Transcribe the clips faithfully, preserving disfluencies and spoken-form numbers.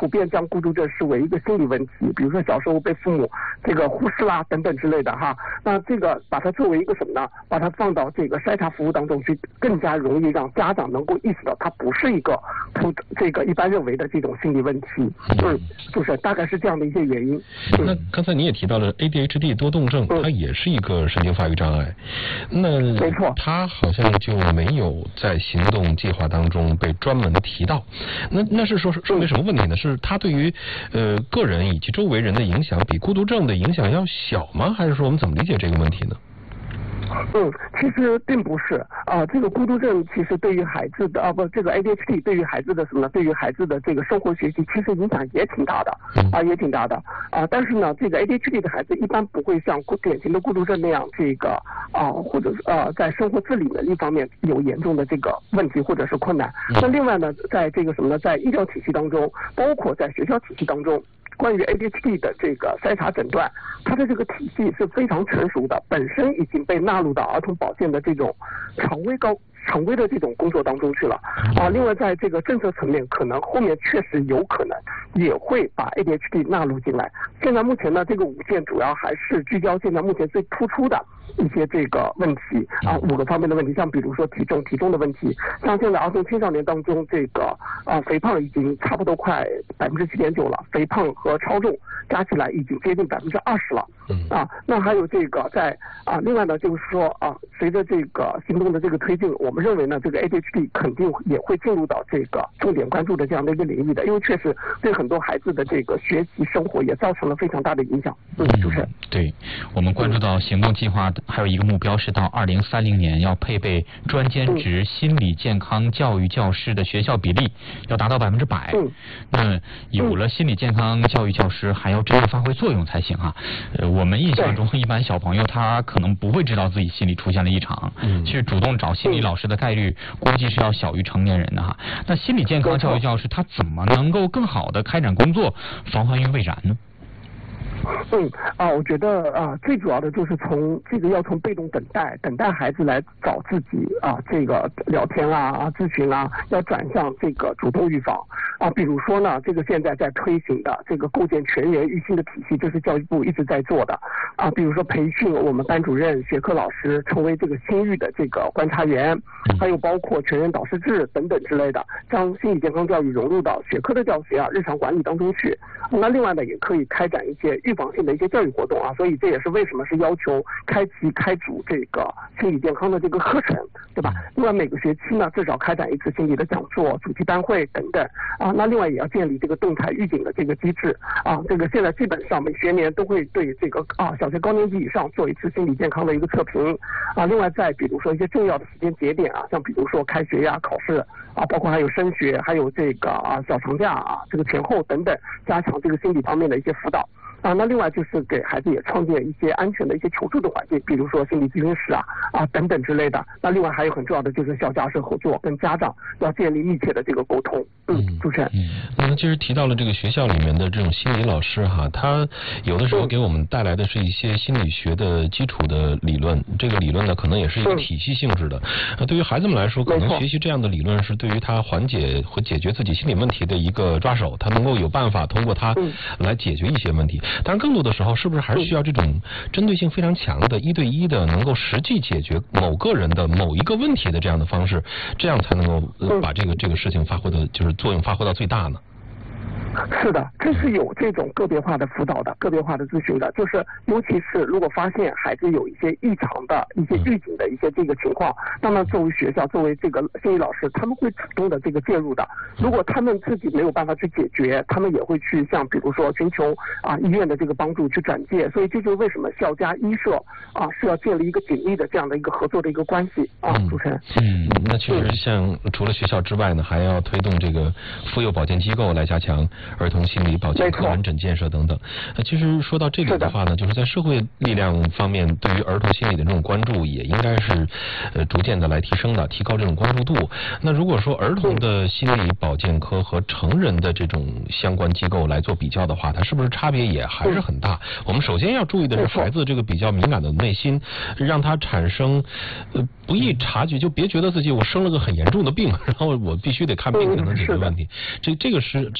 普遍将孤独症视为一个心理问题，比如说小时候被父母这个忽视啦等等之类的哈。那这个把它作为一个什么呢？把它放到这个筛查服务当中去，更加容易让家长能够意识到它不是一个普这个一般认为的这种心理问题。嗯，就是大概是这样的一些原因。 嗯、那刚才你也提到了 A D H D 多动症，嗯、它也是一个神经发育障碍。那没错， 它好像就没有在行动计划当中被专门提到。那那是说说明什么问题呢？是它对于呃个人以及周围人的影响比孤独症的影响要小吗？还是说我们怎么理解这个问题呢？ 嗯，其实并不是啊，这个孤独症其实对于孩子的啊不，这个 A D H D 对于孩子的什么呢？对于孩子的这个生活学习其实影响也挺大的啊，也挺大的啊。但是呢，这个 A D H D 的孩子一般不会像典型的孤独症那样这个啊，或者是呃在生活自理能力方面有严重的这个问题或者是困难。那另外呢，在这个什么呢，在医疗体系当中，包括在学校体系当中，关于 A D H D 的这个筛查诊断，它的这个体系是非常成熟的，本身已经被纳入到儿童保健的这种常规高常规的这种工作当中去了啊。另外，在这个政策层面，可能后面确实有可能也会把 A D H D 纳入进来。现在目前呢，这个五件主要还是聚焦现在目前最突出的一些这个问题啊，五个方面的问题，像比如说体重、体重的问题，像现在儿童青少年当中，这个啊肥胖已经差不多快百分之七点九了，肥胖和超重加起来已经接近百分之二十了啊。那还有这个在啊，另外呢就是说啊，随着这个行动的这个推进，我们认为呢，这个 A D H D 肯定也会进入到这个重点关注的这样的一个领域的，因为确实对很多孩子的这个学习生活也造成了非常大的影响。嗯，主持人。 对，我们关注到行动计划还有一个目标是到二零三零年要配备专兼职心理健康教育教师的学校比例要达到百分之百。嗯，那有了心理健康教育教师，还要真正发挥作用才行啊。呃，我们印象中一般小朋友他可能不会知道自己心理出现了异常，嗯，去主动找心理老师的概率估计是要小于成年人的哈。那心理健康教育教师他怎么能够更好的开展工作，防患于未然呢？ 嗯啊，我觉得啊，最主要的就是从这个要从被动等待，等待孩子来找自己啊，这个聊天啊、啊咨询啊，要转向这个主动预防啊。比如说呢，这个现在在推行的这个构建全员育心的体系，这是教育部一直在做的啊。比如说培训我们班主任、学科老师成为这个心育的这个观察员，还有包括全员导师制等等之类的，将心理健康教育融入到学科的教学啊、日常管理当中去。那另外呢，也可以开展一些预防性的一些教育活动啊，所以这也是为什么是要求开启开组这个心理健康的这个课程，对吧？另外每个学期呢至少开展一次心理的讲座、主题班会等等啊。那另外也要建立这个动态预警的这个机制啊。这个现在基本上每学年都会对这个啊小学高年级以上做一次心理健康的一个测评啊。另外再比如说一些重要的时间节点啊，像比如说开学呀、考试啊，包括还有升学，还有这个啊小长假啊这个前后等等，加强这个心理方面的一些辅导。啊，那另外就是给孩子也创建一些安全的一些求助的环境，比如说心理咨询室啊啊等等之类的。那另外还有很重要的就是校家社合作，跟家长要建立密切的这个沟通。嗯，主持人。 嗯，那么其实提到了这个学校里面的这种心理老师哈，他有的时候给我们带来的是一些心理学的基础的理论，这个理论呢可能也是一个体系性质的。呃，对于孩子们来说，可能学习这样的理论是对于他缓解和解决自己心理问题的一个抓手，他能够有办法通过它来解决一些问题。当然，更多的时候，是不是还是需要这种针对性非常强的、一对一的，能够实际解决某个人的某一个问题的这样的方式，这样才能够、呃、把这个这个事情发挥的，就是作用发挥到最大呢？ 是的，这是有这种个别化的辅导的、个别化的咨询的，就是尤其是如果发现孩子有一些异常的一些预警的一些这个情况，那么作为学校、作为这个心理老师，他们会主动的这个介入的。如果他们自己没有办法去解决，他们也会去像比如说寻求啊医院的这个帮助去转介。所以这就是为什么校家医社啊是要建立一个紧密的这样的一个合作的一个关系啊。主持人， 嗯，那确实像除了学校之外呢，还要推动这个妇幼保健机构来加强儿童心理保健科门诊建设等等。呃，其实说到这里的话呢，就是在社会力量方面，对于儿童心理的这种关注，也应该是呃逐渐的来提升的，提高这种关注度。那如果说儿童的心理保健科和成人的这种相关机构来做比较的话，它是不是差别也还是很大？我们首先要注意的是孩子这个比较敏感的内心，让他产生呃不易察觉，就别觉得自己我生了个很严重的病，然后我必须得看病才能解决问题。这这个是还是要做的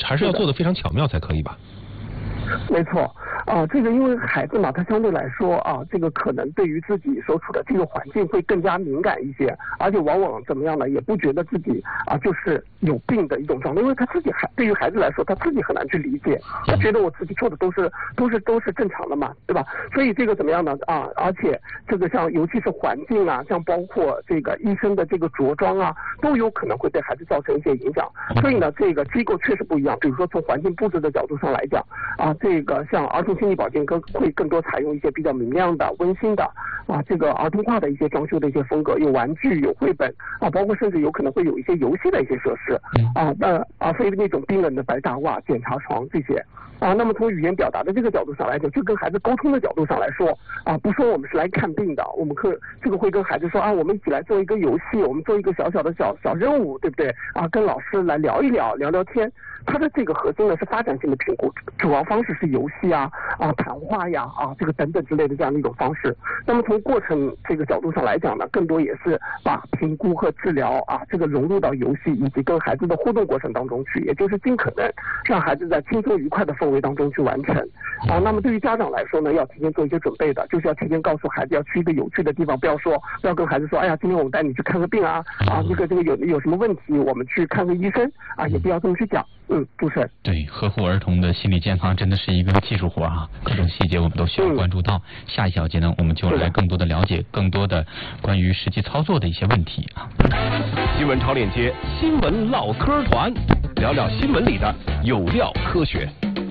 得非常巧妙才可以吧？ 没错。啊，这个因为孩子嘛，他相对来说啊，这个可能对于自己所处的这个环境会更加敏感一些，而且往往怎么样呢，也不觉得自己啊就是有病的一种状态，因为他自己还对于孩子来说，他自己很难去理解，他觉得我自己做的都是都是都是正常的嘛，对吧？所以这个怎么样呢？啊，而且这个像尤其是环境啊，像包括这个医生的这个着装啊，都有可能会对孩子造成一些影响。所以呢，这个机构确实不一样，比如说从环境布置的角度上来讲啊，这个像儿童心理保健科会更多采用一些比较明亮的、温馨的啊，这个儿童化的一些装修的一些风格，有玩具、有绘本啊，包括甚至有可能会有一些游戏的一些设施啊，那而非那种冰冷的白大褂、检查床这些啊。那么从语言表达的这个角度上来讲，就跟孩子沟通的角度上来说啊，不说我们是来看病的，我们可这个会跟孩子说啊，我们一起来做一个游戏，我们做一个小小的小小任务，对不对啊？跟老师来聊一聊，聊聊天。它的这个核心呢是发展性的评估，主要方式是游戏啊啊谈话呀啊这个等等之类的这样的一种方式。那么从过程这个角度上来讲呢，更多也是把评估和治疗啊这个融入到游戏以及跟孩子的互动过程当中去，也就是尽可能让孩子在轻松愉快的氛围当中去完成啊。那么对于家长来说呢，要提前做一些准备的，就是要提前告诉孩子要去一个有趣的地方，不要说不要跟孩子说，哎呀，今天我们带你去看个病啊啊这个这个有有什么问题我们去看个医生啊，也不要这么去讲。嗯，主持人。 对，呵护儿童的心理健康真的是一个技术活啊，各种细节我们都需要关注到。嗯、下一小节呢，我们就来更多的了解更多的关于实际操作的一些问题啊。 新闻超链接，新闻唠嗑团，聊聊新闻里的有料科学。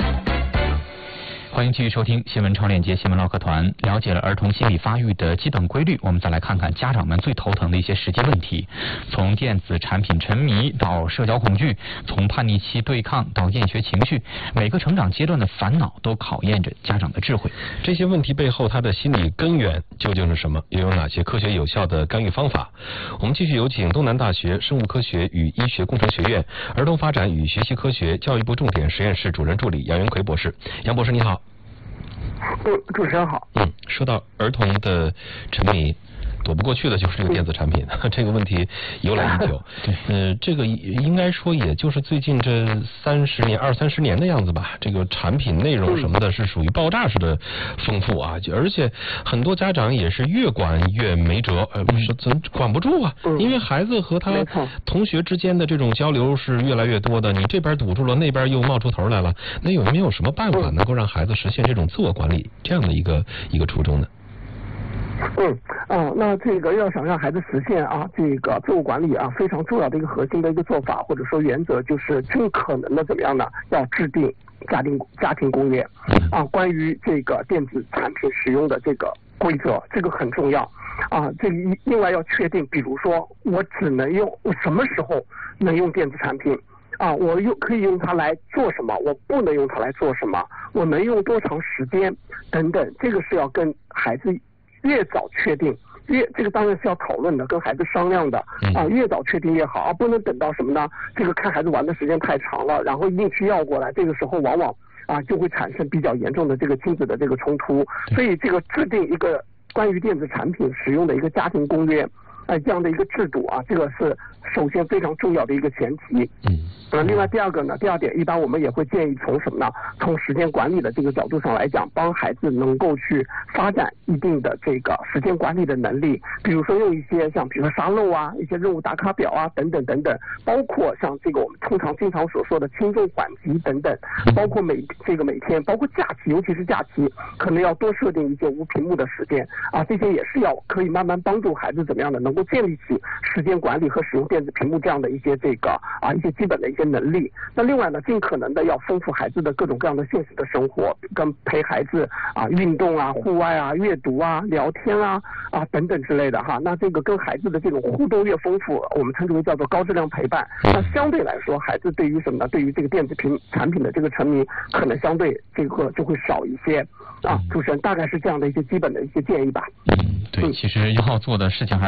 欢迎继续收听新闻超链接新闻唠嗑团。了解了儿童心理发育的基本规律，我们再来看看家长们最头疼的一些实际问题。从电子产品沉迷到社交恐惧，从叛逆期对抗到厌学情绪，每个成长阶段的烦恼都考验着家长的智慧。 这些问题背后它的心理根源究竟是什么？又有哪些科学有效的干预方法？我们继续有请东南大学生物科学与医学工程学院儿童发展与学习科学教育部重点实验室主任助理杨元奎博士。杨博士你好。 嗯，主持人好。 嗯，说到儿童的沉迷，躲不过去的就是这个电子产品，嗯、这个问题由来已久。呃，这个应该说也就是最近这三十年、二三十年的样子吧。这个产品内容什么的是属于爆炸式的丰富啊，而且很多家长也是越管越没辙，呃，是怎管不住啊？因为孩子和他同学之间的这种交流是越来越多的，你这边堵住了，那边又冒出头来了，那有没有什么办法能够让孩子实现这种自我管理这样的一个一个初衷呢？ 嗯啊，那这个要想让孩子实现啊这个自我管理啊，非常重要的一个核心的一个做法或者说原则，就是尽可能的怎么样呢？要制定家庭家庭公约啊，关于这个电子产品使用的这个规则，这个很重要啊。这另外要确定，比如说我只能用，我什么时候能用电子产品？啊，我用可以用它来做什么，我不能用它来做什么，我能用多长时间等等，这个是要跟孩子越早确定，越这个当然是要讨论的，跟孩子商量的啊，越早确定越好，而不能等到什么呢？这个看孩子玩的时间太长了，然后硬去要过来，这个时候往往啊就会产生比较严重的这个亲子的这个冲突。所以这个制定一个关于电子产品使用的一个家庭公约，哎、呃，这样的一个制度啊，这个是首先非常重要的一个前提。嗯。呃，另外第二个呢，第二点，一般我们也会建议从什么呢？从时间管理的这个角度上来讲，帮孩子能够去发展一定的这个时间管理的能力，比如说用一些像比如说沙漏啊、一些任务打卡表啊等等等等，包括像这个我们通常经常所说的轻重缓急等等，包括每这个每天，包括假期，尤其是假期，可能要多设定一些无屏幕的时间啊，这些也是要可以慢慢帮助孩子怎么样的能够建立起时间管理和使用电子屏幕这样的一些这个啊一些基本的一些能力。那另外呢，尽可能的要丰富孩子的各种各样的现实的生活，跟陪孩子啊运动啊、户外啊、阅读啊、聊天啊啊等等之类的哈。那这个跟孩子的这种互动越丰富，我们称之为叫做高质量陪伴。那相对来说，孩子对于什么呢？对于这个电子屏产品的这个沉迷，可能相对这个就会少一些啊。主持人大概是这样的一些基本的一些建议吧。 嗯，对，其实要做的事情还是挺多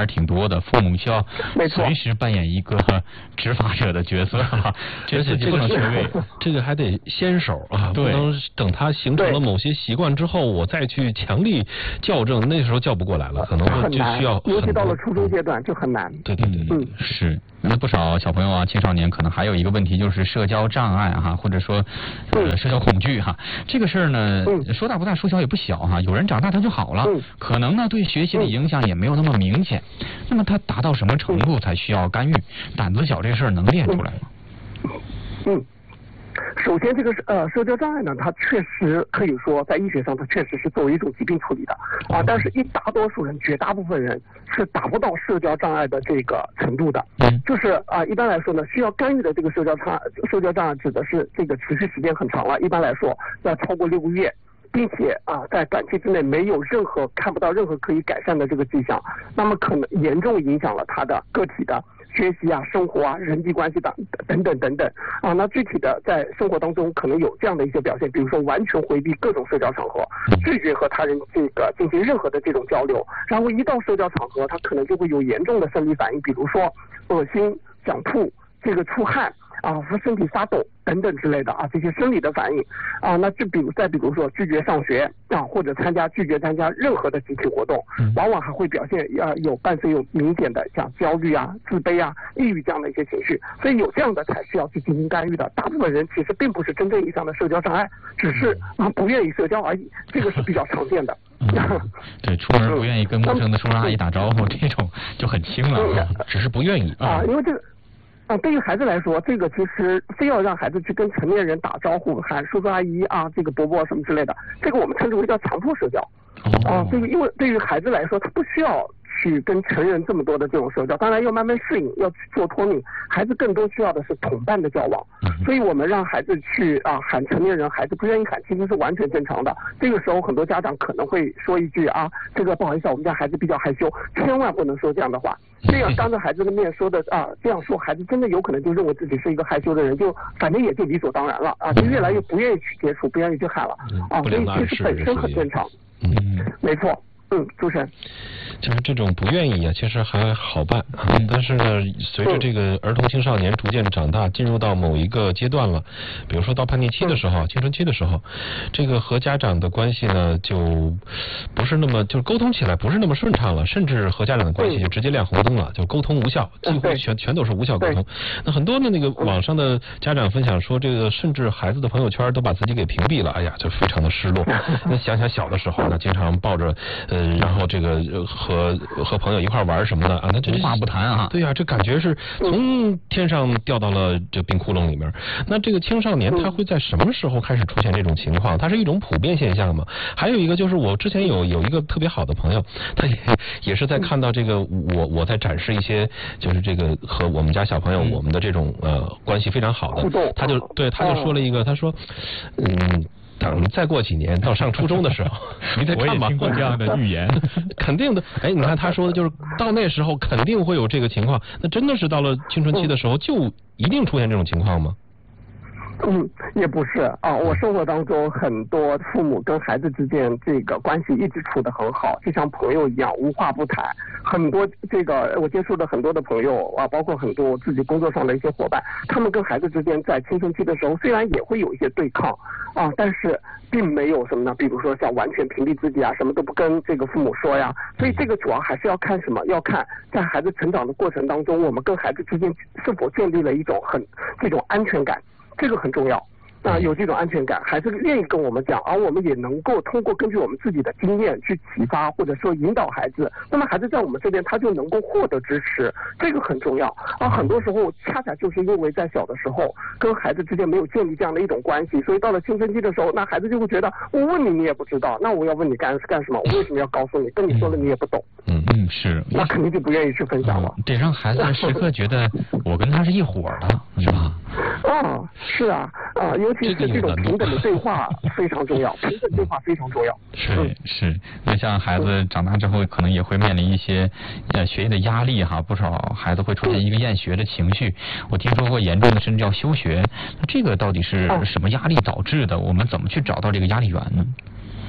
说的，父母需要随时扮演一个执法者的角色， 而且这个学位， 这个还得先手啊，不能等他形成了某些习惯之后，我再去强力校正，那时候叫不过来了，可能就需要， 尤其到了初中阶段就很难。 对对对， 嗯，是。那不少小朋友啊，青少年可能还有一个问题就是社交障碍哈，或者说呃社交恐惧哈。这个事儿呢，说大不大，说小也不小哈。有人长大他就好了，可能呢对学习的影响也没有那么明显。那么他达到什么程度才需要干预？胆子小这事儿能练出来吗？ 嗯。首先，这个是呃社交障碍呢，它确实可以说在医学上，它确实是作为一种疾病处理的啊。但是，一大多数人，绝大部分人是达不到社交障碍的这个程度的。就是啊，一般来说呢，需要干预的这个社交障社交障碍指的是这个持续时间很长了，一般来说要超过六个月。并且啊，在短期之内没有任何看不到任何可以改善的这个迹象，那么可能严重影响了他的个体的学习啊、生活啊、人际关系等等等等等啊。那具体的在生活当中可能有这样的一些表现，比如说完全回避各种社交场合，拒绝和他人这个进行任何的这种交流，然后一到社交场合，他可能就会有严重的生理反应，比如说恶心、想吐、这个出汗。啊，和身体发抖等等之类的啊，这些生理的反应啊，那就比如再比如说拒绝上学啊，或者参加拒绝参加任何的集体活动，往往还会表现啊有伴随有明显的像焦虑啊、自卑啊、抑郁这样的一些情绪，所以有这样的才需要去进行干预的。大部分人其实并不是真正意义上的社交障碍，只是啊不愿意社交而已，这个是比较常见的。 嗯、对，出门不愿意跟陌生的叔叔阿姨打招呼，这种就很轻了， 嗯、只是不愿意啊，因为这个。啊，对于孩子来说，这个其实非要让孩子去跟成年人打招呼，喊叔叔阿姨啊，这个伯伯什么之类的，这个我们称之为叫强迫社交。啊，这个因为对于孩子来说，他不需要去跟成人这么多的这种社交，当然要慢慢适应，要去做脱敏。孩子更多需要的是同伴的交往，所以我们让孩子去啊喊成年人，孩子不愿意喊，其实是完全正常的。这个时候，很多家长可能会说一句啊，这个不好意思，我们家孩子比较害羞，千万不能说这样的话。这样当着孩子的面说的啊，这样说孩子真的有可能就认为自己是一个害羞的人，就反正也就理所当然了啊，就越来越不愿意去接触，不愿意去喊了啊，所以其实本身很正常。嗯，没错。嗯，主持人， 就是这种不愿意啊，其实还好办啊。但是呢，随着这个儿童青少年逐渐长大，进入到某一个阶段了，比如说到叛逆期的时候、青春期的时候，这个和家长的关系呢，就不是那么就是沟通起来不是那么顺畅了，甚至和家长的关系就直接亮红灯了，就沟通无效，几乎全全都是无效沟通。那很多的那个网上的家长分享说，这个甚至孩子的朋友圈都把自己给屏蔽了，哎呀，就非常的失落。那想想小的时候呢，经常抱着呃。然后这个和和朋友一块玩什么的啊，那这无话不谈啊。 对呀、啊，这感觉是从天上掉到了这冰窟窿里面。那这个青少年他会在什么时候开始出现这种情况？它是一种普遍现象吗？还有一个就是我之前有有一个特别好的朋友，他也也是在看到这个我我在展示一些就是这个和我们家小朋友我们的这种呃关系非常好的，他就对他就说了一个，他说嗯。等再过几年到上初中的时候，你再看吧。 我也听过这样的预言， 肯定的。哎，你看他说的就是到那时候肯定会有这个情况。那真的是到了青春期的时候，就一定出现这种情况吗？ 嗯，也不是啊。我生活当中很多父母跟孩子之间这个关系一直处得很好，就像朋友一样，无话不谈。很多这个我接触的很多的朋友啊，包括很多自己工作上的一些伙伴，他们跟孩子之间在青春期的时候，虽然也会有一些对抗啊，但是并没有什么呢，比如说像完全屏蔽自己啊，什么都不跟这个父母说呀。所以这个主要还是要看什么？要看在孩子成长的过程当中，我们跟孩子之间是否建立了一种很这种安全感。这个很重要啊，有这种安全感，孩子愿意跟我们讲，而我们也能够通过根据我们自己的经验去启发或者说引导孩子，那么孩子在我们这边他就能够获得支持，这个很重要。而很多时候恰恰就是因为在小的时候跟孩子之间没有建立这样的一种关系，所以到了青春期的时候，那孩子就会觉得我问你你也不知道，那我要问你干干什么？我为什么要告诉你？跟你说了你也不懂。 嗯嗯，是。 那肯定就不愿意去分享了。 嗯、得让孩子时刻觉得我跟他是一伙的，是吧？ 啊，是啊，啊，尤其是这种平等的对话非常重要，平等对话非常重要。 是、嗯、是，那像孩子长大之后，可能也会面临一些呃学业的压力哈，不少孩子会出现一个厌学的情绪。我听说过严重的甚至要休学，那这个到底是什么压力导致的？我们怎么去找到这个压力源呢？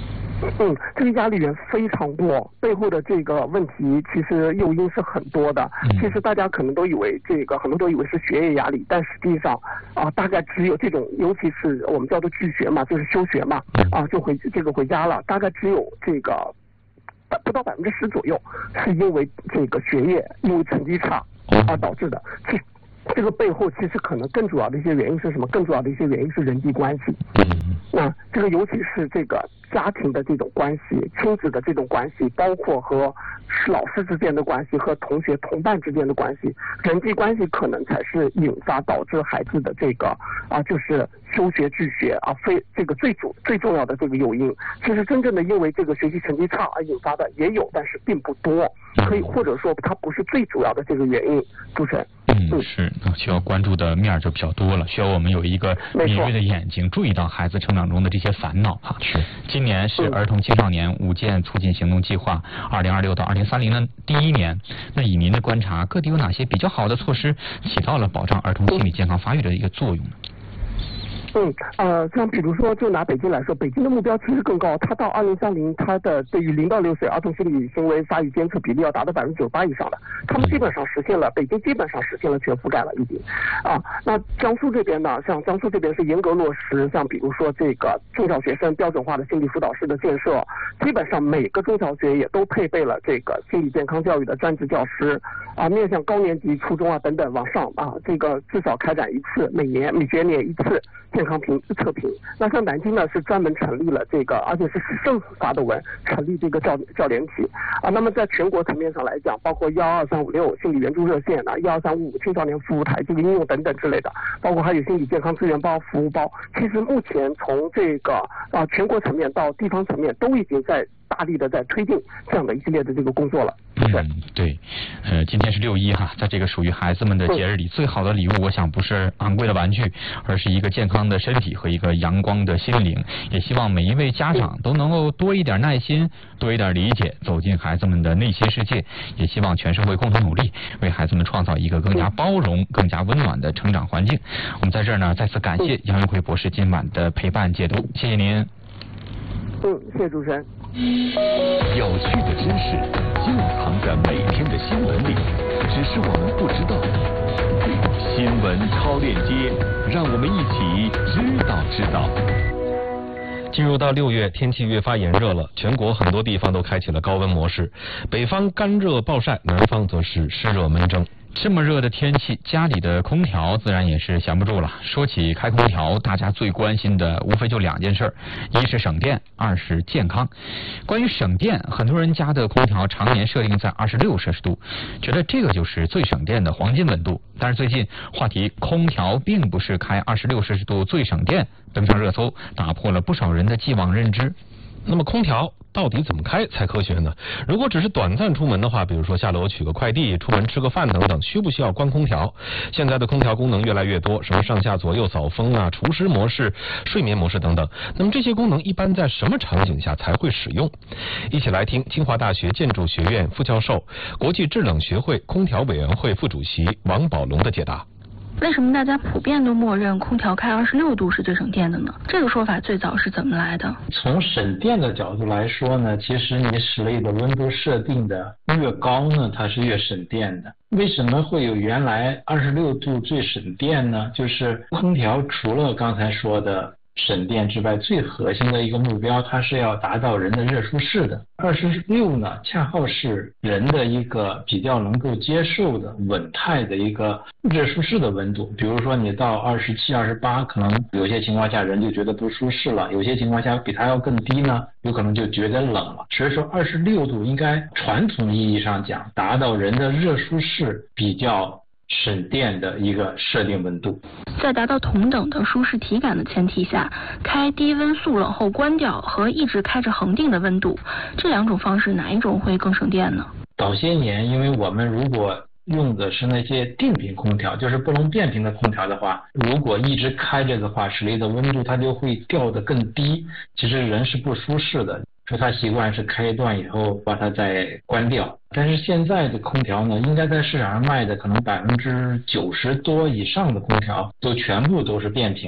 嗯，这个压力源非常多，背后的这个问题其实诱因是很多的。其实大家可能都以为这个很多都以为是学业压力，但实际上啊，大概只有这种，尤其是我们叫做拒学嘛，就是休学嘛，啊，就回这个回家了，大概只有这个不到百分之十左右是因为这个学业因为成绩差而导致的。其这个背后其实可能更主要的一些原因是什么？更主要的一些原因是人际关系。那这个尤其是这个家庭的这种关系、亲子的这种关系，包括和老师之间的关系、和同学同伴之间的关系，人际关系可能才是引发导致孩子的这个啊，就是休学拒学啊，非这个最主最重要的这个诱因。其实真正的因为这个学习成绩差而引发的也有，但是并不多，可以或者说它不是最主要的这个原因。主持人。 嗯，是，需要关注的面就比较多了，需要我们有一个敏锐的眼睛，注意到孩子成长中的这些烦恼哈。是，今年是儿童青少年五件促进行动计划二零二六到二零三零的第一年。那以您的观察，各地有哪些比较好的措施起到了保障儿童心理健康发育的一个作用呢？ 嗯，呃，像比如说，就拿北京来说，北京的目标其实更高，它到二零三零，它的对于零到六岁儿童心理行为发育监测比例要达到百分之九十八以上的，他们基本上实现了，北京基本上实现了全覆盖了已经。啊，那江苏这边呢，像江苏这边是严格落实，像比如说这个中小学生标准化的心理辅导师的建设，基本上每个中小学也都配备了这个心理健康教育的专职教师，啊，面向高年级、初中啊等等往上啊，这个至少开展一次，每年每学年一次。健康评测评，那像南京呢是专门成立了这个，而且是市政府发的文，成立这个教教联体啊。那么在全国层面上来讲，包括幺二三五六心理援助热线啊，幺二三五五青少年服务台这个应用等等之类的，包括还有心理健康资源包、服务包。其实目前从这个啊全国层面到地方层面，都已经在大力的在推进这样的一系列的这个工作了。 嗯，对，呃，今天是六一哈，在这个属于孩子们的节日里，最好的礼物，我想不是昂贵的玩具，而是一个健康的身体和一个阳光的心灵。也希望每一位家长都能够多一点耐心，多一点理解，走进孩子们的内心世界。也希望全社会共同努力，为孩子们创造一个更加包容、更加温暖的成长环境。我们在这儿呢，再次感谢杨元奎博士今晚的陪伴解读，谢谢您。 嗯，谢谢主持人。 有趣的知识就藏在每天的新闻里，只是我们不知道。新闻超链接，让我们一起知道知道。 进入到六月，天气越发炎热了，全国很多地方都开启了高温模式，北方干热暴晒，南方则是湿热闷蒸。 这么热的天气，家里的空调自然也是闲不住了。说起开空调，大家最关心的无非就两件事，一是省电，二是健康。关于省电，很多人家的空调常年设定在二十六摄氏度，觉得这个就是最省电的黄金温度。但是最近话题空调并不是开二十六摄氏度最省电登上热搜，打破了不少人的既往认知。 那么空调到底怎么开才科学呢？如果只是短暂出门的话，比如说下楼取个快递、出门吃个饭等等，需不需要关空调？现在的空调功能越来越多，什么上下左右扫风啊、除湿模式、睡眠模式等等。那么这些功能一般在什么场景下才会使用？一起来听清华大学建筑学院副教授、国际制冷学会空调委员会副主席王宝龙的解答。 为什么大家普遍都默认空调开二十六度是最省电的呢？这个说法最早是怎么来的？ 从省电的角度来说呢，其实你室内的温度设定的越高呢，它是越省电的。为什么会有原来二十六度最省电呢？就是空调除了刚才说的省电之外，最核心的一个目标，它是要达到人的热舒适的。二十六呢，恰好是人的一个比较能够接受的稳态的一个热舒适的温度。比如说你到二十七、二十八，可能有些情况下人就觉得不舒适了；有些情况下比它要更低呢，有可能就觉得冷了。所以说二十六度应该传统意义上讲，达到人的热舒适比较省电的一个设定温度。 在达到同等的舒适体感的前提下，开低温速冷后关掉和一直开着恒定的温度，这两种方式哪一种会更省电呢？ 早些年因为我们如果用的是那些定频空调，就是不能变频的空调的话，如果一直开着的话，室内的温度它就会掉得更低，其实人是不舒适的。说他习惯是开一段以后把它再关掉，但是现在的空调呢，应该在市场上卖的可能百分之九十多以上的空调都全部都是变频了。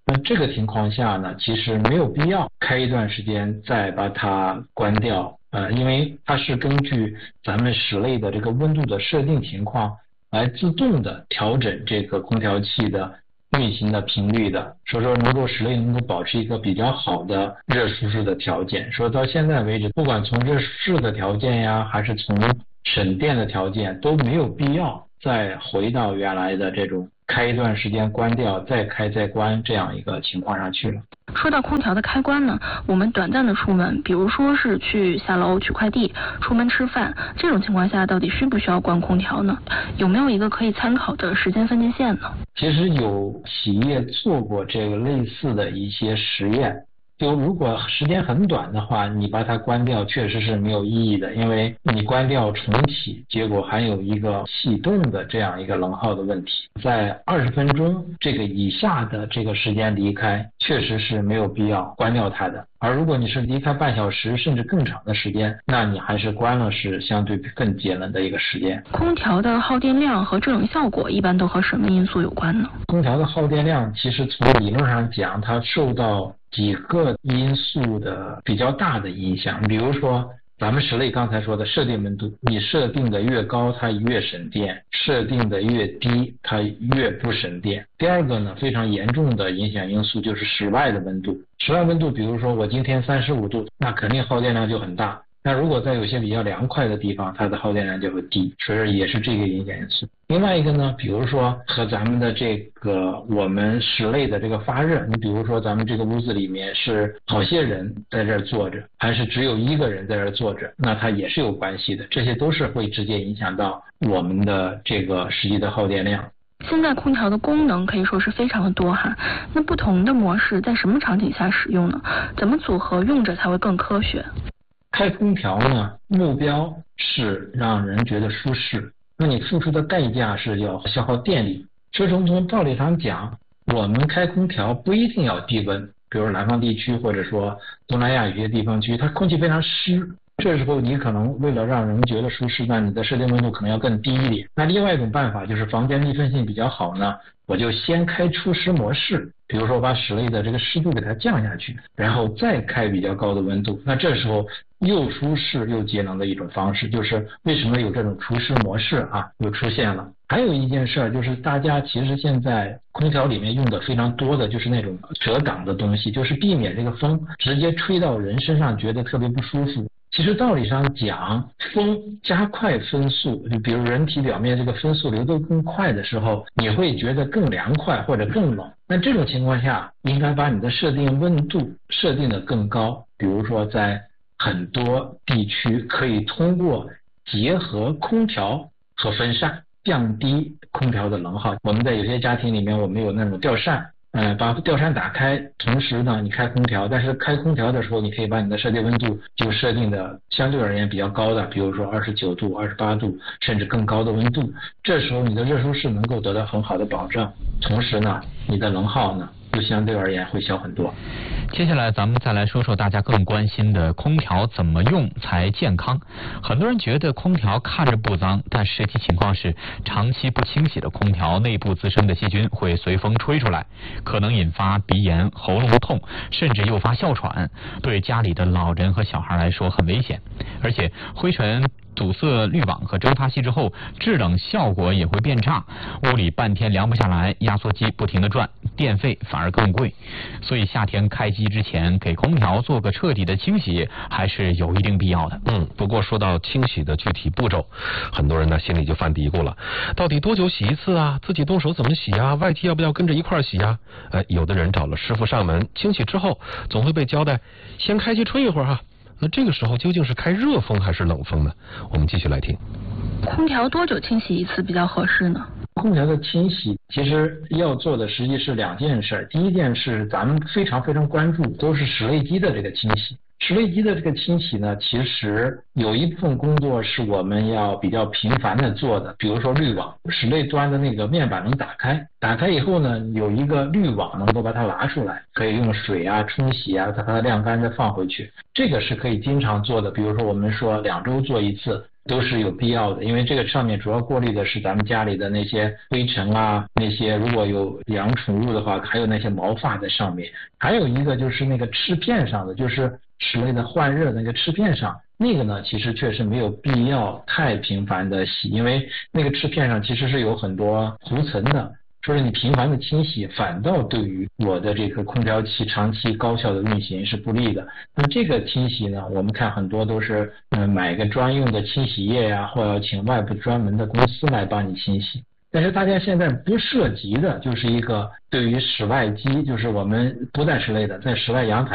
那这个情况下呢，其实没有必要开一段时间再把它关掉，呃，因为它是根据咱们室内的这个温度的设定情况来自动的调整这个空调器的运行的频率的，所以说能够室内能够保持一个比较好的热舒适的条件。说到现在为止，不管从热舒适的条件呀，还是从省电的条件，都没有必要再回到原来的这种开一段时间关掉再开再关这样一个情况上去了。 说到空调的开关呢，我们短暂的出门，比如说是去下楼取快递、出门吃饭，这种情况下到底需不需要关空调呢？有没有一个可以参考的时间分界线呢？ 其实有企业做过这个类似的一些实验，就如果时间很短的话，你把它关掉确实是没有意义的，因为你关掉重启，结果还有一个启动的这样一个能耗的问题。在二十分钟这个以下的这个时间离开，确实是没有必要关掉它的。而如果你是离开半小时甚至更长的时间，那你还是关了是相对更节能的一个时间。 空调的耗电量和制冷效果一般都和什么因素有关呢？ 空调的耗电量其实从理论上讲，它受到几个因素的比较大的影响，比如说咱们室内刚才说的设定温度，你设定的越高它越省电，设定的越低它越不省电。第二个呢，非常严重的影响因素就是室外的温度。室外温度比如说我今天三十五度，那肯定耗电量就很大，那如果在有些比较凉快的地方，它的耗电量就会低，所以也是这个影响因素。另外一个呢，比如说和咱们的这个我们室内的这个发热，你比如说咱们这个屋子里面是好些人在这儿坐着，还是只有一个人在这儿坐着，那它也是有关系的，这些都是会直接影响到我们的这个实际的耗电量。 现在空调的功能可以说是非常的多哈，那不同的模式在什么场景下使用呢？怎么组合用着才会更科学？ 开空调呢，目标是让人觉得舒适，那你付出的代价是要消耗电力。所以从从道理上讲，我们开空调不一定要低温，比如南方地区或者说东南亚有些地方区，它空气非常湿，这时候你可能为了让人觉得舒适，那你的设定温度可能要更低一点。那另外一种办法就是房间密封性比较好呢，我就先开除湿模式，比如说把室内的这个湿度给它降下去，然后再开比较高的温度，那这时候又舒适又节能的一种方式，就是为什么有这种除湿模式啊，又出现了。还有一件事就是大家其实现在空调里面用的非常多的就是那种遮挡的东西，就是避免这个风直接吹到人身上觉得特别不舒服。其实道理上讲，风加快风速，就比如人体表面这个风速流动更快的时候，你会觉得更凉快或者更冷。那这种情况下，应该把你的设定温度设定的更高，比如说在很多地区可以通过结合空调和风扇降低空调的能耗。我们在有些家庭里面，我们有那种吊扇，呃，把吊扇打开，同时呢你开空调，但是开空调的时候，你可以把你的设定温度就设定的相对而言比较高的，比如说二十九度、二十八度，甚至更高的温度。这时候你的热舒适能够得到很好的保障，同时呢，你的能耗呢就相对而言会小很多。 接下来咱们再来说说大家更关心的空调怎么用才健康。很多人觉得空调看着不脏，但实际情况是长期不清洗的空调内部滋生的细菌会随风吹出来，可能引发鼻炎、喉咙痛，甚至诱发哮喘，对家里的老人和小孩来说很危险。而且灰尘堵塞滤网和蒸发器之后，制冷效果也会变差，屋里半天凉不下来，压缩机不停地转，电费反而更贵。所以夏天开机之前给空调做个彻底的清洗还是有一定必要的。 嗯，不过说到清洗的具体步骤，很多人呢心里就犯嘀咕了，到底多久洗一次啊？自己动手怎么洗啊？外替要不要跟着一块洗啊？呃，有的人找了师傅上门清洗之后，总会被交代先开机吹一会儿哈。那这个时候究竟是开热风还是冷风呢？我们继续来听。 空调多久清洗一次比较合适呢？ 空调的清洗其实要做的实际是两件事。第一件是咱们非常非常关注都是室内机的这个清洗。室内机的这个清洗呢，其实有一部分工作是我们要比较频繁的做的，比如说滤网，室内端的那个面板能打开，打开以后呢，有一个滤网能够把它拿出来，可以用水啊冲洗啊，再把它晾干再放回去，这个是可以经常做的。比如说我们说两周做一次， 都是有必要的，因为这个上面主要过滤的是咱们家里的那些灰尘啊，那些如果有养宠物的话，还有那些毛发在上面。还有一个就是那个翅片上的，就是室内的换热那个翅片上，那个呢其实确实没有必要太频繁的洗，因为那个翅片上其实是有很多涂层的，说是你频繁的清洗反倒对于我的这个空调器长期高效的运行是不利的。那么这个清洗呢，我们看很多都是嗯、呃、买个专用的清洗液呀、啊，或者请外部专门的公司来帮你清洗。但是大家现在不涉及的就是一个对于室外机，就是我们不在室内的，在室外阳台